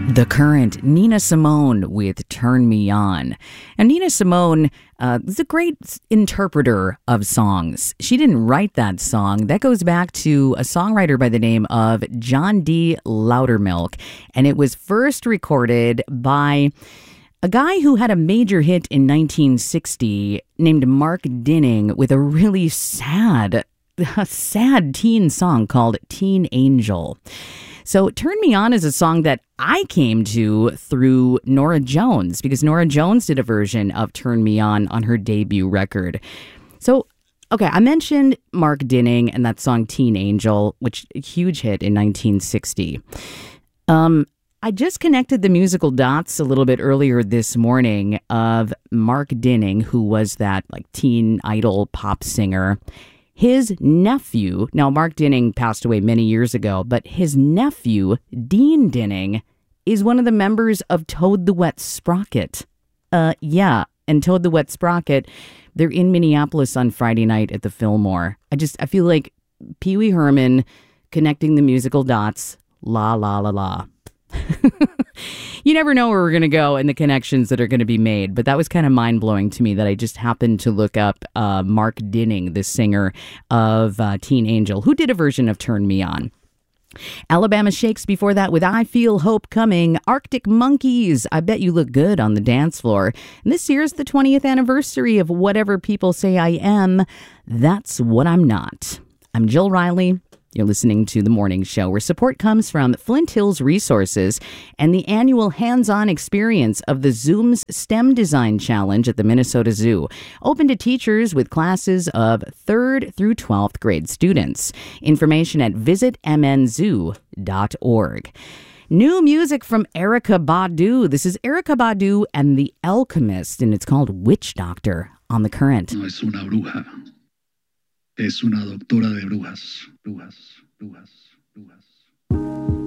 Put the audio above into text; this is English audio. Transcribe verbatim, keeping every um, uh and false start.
The Current, Nina Simone with Turn Me On. And Nina Simone uh, is a great interpreter of songs. She didn't write that song. That goes back to a songwriter by the name of John D. Loudermilk. And it was first recorded by a guy who had a major hit in nineteen sixty named Mark Dinning with a really sad, a sad teen song called Teen Angel. So Turn Me On is a song that I came to through Norah Jones, because Norah Jones did a version of Turn Me On on her debut record. So, okay, I mentioned Mark Dinning and that song Teen Angel, which a huge hit in nineteen sixty. Um, I just connected the musical dots a little bit earlier this morning of Mark Dinning, who was that like teen idol pop singer. His nephew, now Mark Dinning passed away many years ago, but his nephew, Dean Dinning, is one of the members of Toad the Wet Sprocket. Uh, yeah, and Toad the Wet Sprocket, they're in Minneapolis on Friday night at the Fillmore. I just, I feel like Pee Wee Herman connecting the musical dots, la la la la. You never know where we're going to go and the connections that are going to be made. But that was kind of mind-blowing to me that I just happened to look up uh, Mark Dinning, the singer of uh, Teen Angel, who did a version of Turn Me On. Alabama Shakes before that with I Feel Hope Coming. Arctic Monkeys, I Bet You Look Good on the Dance Floor. And this year's the twentieth anniversary of Whatever People Say I Am, That's What I'm Not. I'm Jill Riley. You're listening to The Morning Show, where support comes from Flint Hills Resources and the annual hands-on experience of the Zooms STEM Design Challenge at the Minnesota Zoo, open to teachers with classes of third through twelfth grade students. Information at visit m n zoo dot org. New music from Erykah Badu. This is Erykah Badu and The Alchemist, and it's called Witch Doctor on The Current. No es una bruja. Es una doctora de brujas, brujas, brujas, brujas.